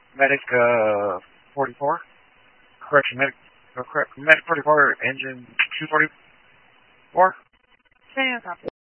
Medic 44. Correction, Medic 44, engine 244. Same copy.